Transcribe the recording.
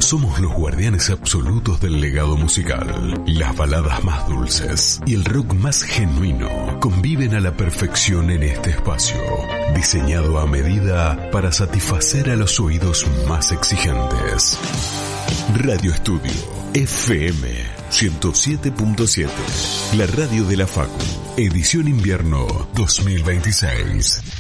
Somos los guardianes absolutos del legado musical. Las baladas más dulces y el rock más genuino conviven a la perfección en este espacio, diseñado a medida para satisfacer a los oídos más exigentes. Radio Estudio FM 107.7, la radio de la Facu, edición invierno 2026.